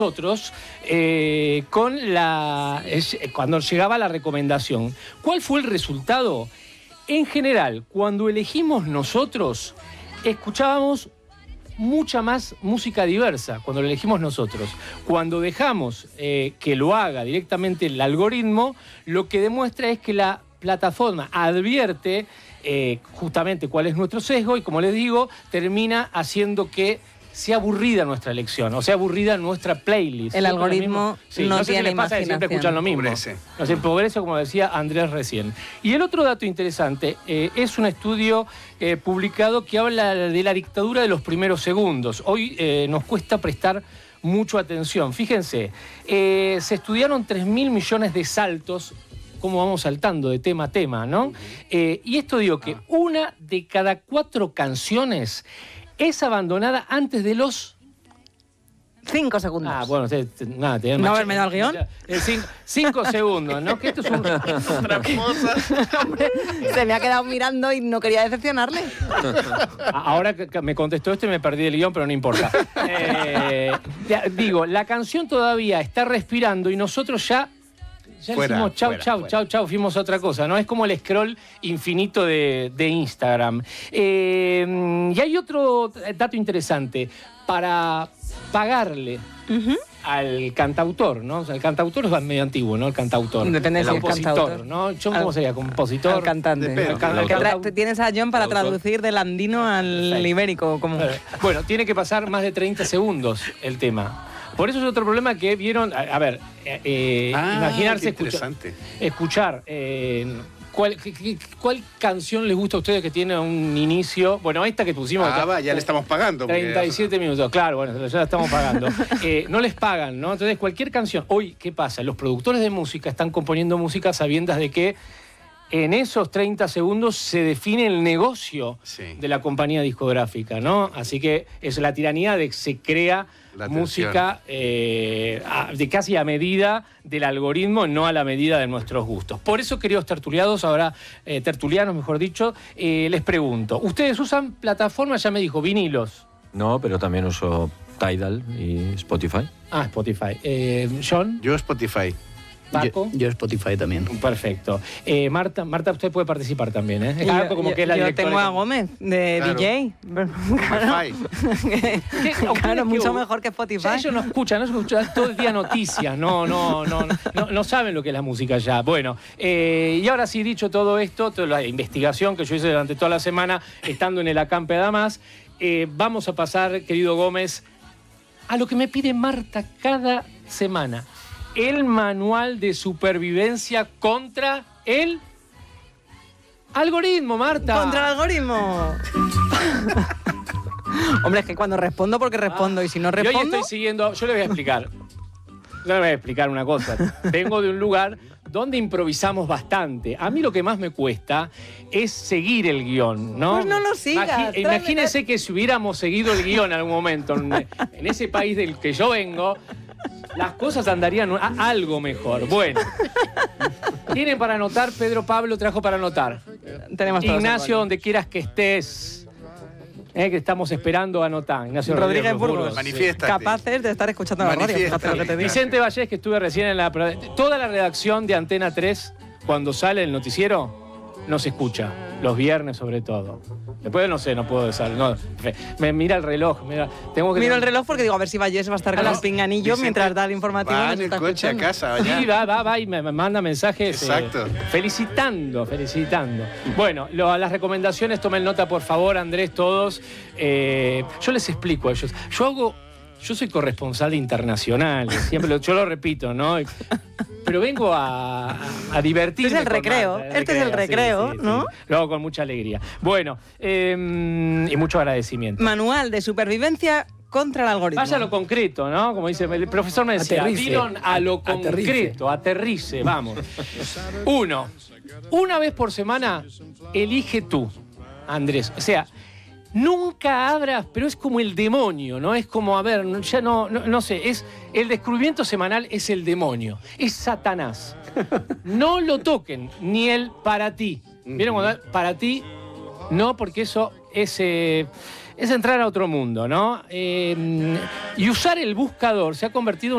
nosotros cuando llegaba la recomendación. ¿Cuál fue el resultado? En general, cuando elegimos nosotros, escuchábamos mucha más música diversa, cuando lo elegimos nosotros. Cuando dejamos que lo haga directamente el algoritmo, lo que demuestra es que la plataforma advierte justamente cuál es nuestro sesgo y, como les digo, termina haciendo que sea aburrida nuestra elección, o sea aburrida nuestra playlist. El algoritmo no tiene les pasa que siempre escuchan lo mismo. Nos empobrece, como decía Andrés recién. Y el otro dato interesante es un estudio publicado que habla de la dictadura de los primeros segundos. Hoy nos cuesta prestar mucha atención. Fíjense, se estudiaron 3.000 millones de saltos, cómo vamos saltando de tema a tema, ¿no? Y esto digo que una de cada 4 canciones es abandonada antes de los 5 segundos. Ah, bueno, nada, ¿No haberme dado el guión? 5 segundos, ¿no? Que esto es un... Se me ha quedado mirando y no quería decepcionarle. Ahora que me contestó esto y me perdí el guión, pero no importa. Digo, la canción todavía está respirando y nosotros ya decimos chau, fuimos a otra cosa, ¿no? Es como el scroll infinito de Instagram. Y hay otro dato interesante. Para pagarle al cantautor, ¿no? O sea, el cantautor es medio antiguo, ¿no? El cantautor. Depende si es cantautor, ¿no? John, ¿cómo sería? ¿Compositor? Al cantante. Tienes a John para traducir del andino al ibérico. Como... Bueno, tiene que pasar más de 30 segundos el tema. Por eso es otro problema que vieron. A ver, imaginarse escuchar. ¿Cuál canción les gusta a ustedes que tiene un inicio? Bueno, esta que pusimos acá. Ya le estamos pagando. 37 minutos, claro, bueno, ya la estamos pagando. No les pagan, ¿no? Entonces, cualquier canción. Hoy, ¿qué pasa? Los productores de música están componiendo música sabiendas de que en esos 30 segundos se define el negocio de la compañía discográfica, ¿no? Así que es la tiranía de que se crea música de casi a medida del algoritmo, no a la medida de nuestros gustos. Por eso, queridos tertulianos, mejor dicho, les pregunto, ¿ustedes usan plataformas? Ya me dijo, vinilos. No, pero también uso Tidal y Spotify. Ah, Spotify. ¿John? Yo Spotify. ¿Paco? Yo Spotify también. Perfecto. Marta, usted puede participar también, ¿eh? Yo tengo a Gómez, de DJ. Claro, mucho mejor que Spotify. Ellos no escuchan todo el día noticias, no saben lo que es la música ya. Bueno, y ahora sí, dicho todo esto, toda la investigación que yo hice durante toda la semana, estando en el Acampe Damas, vamos a pasar, querido Gómez, a lo que me pide Marta cada semana. El manual de supervivencia contra el algoritmo, Marta. ¡Contra el algoritmo! Hombre, es que cuando respondo, porque respondo, y si no respondo... Yo estoy siguiendo... Yo le voy a explicar. Una cosa. Vengo de un lugar donde improvisamos bastante. A mí lo que más me cuesta es seguir el guión, ¿no? Pues no lo sigas. Imagínese que si hubiéramos seguido el guión en algún momento en ese país del que yo vengo... Las cosas andarían algo mejor. Bueno. ¿Tienen para anotar? Pedro Pablo trajo para anotar. Tenemos Ignacio, donde quieras que estés. Que estamos esperando anotar. Ignacio Rodríguez Burgos. Manifiéstate. Capaces de estar escuchando la radio. Fíjate lo que te digo. Vicente Vallés, que estuve recién en toda la redacción de Antena 3, cuando sale el noticiero, nos escucha. Los viernes, sobre todo. Después no puedo decir. Me mira el reloj. Miro el reloj porque digo, a ver si Vallés va a estar con el pinganillo mientras da el informativo. Va en el coche a casa. Sí, va y me manda mensajes. Exacto. Felicitando. Bueno, las recomendaciones, tomen nota, por favor, Andrés, todos. Yo les explico a ellos. Yo soy corresponsal internacional, siempre yo lo repito, ¿no? Pero vengo a divertirme. Este es el recreo, es el recreo, ¿no? Sí. Lo hago con mucha alegría. Bueno, y mucho agradecimiento. Manual de supervivencia contra el algoritmo. Vaya a lo concreto, ¿no? Como dice el profesor, me decía, Dillon, a lo concreto, aterrice, vamos. 1. Una vez por semana, elige tú, Andrés. O sea, nunca abras, pero es como el demonio, ¿no? Es como, a ver, ya no sé, es el descubrimiento semanal es el demonio, es Satanás. No lo toquen, ni el para ti. ¿Vieron cuando para ti? No, porque eso es entrar a otro mundo, ¿no? Y usar el buscador se ha convertido en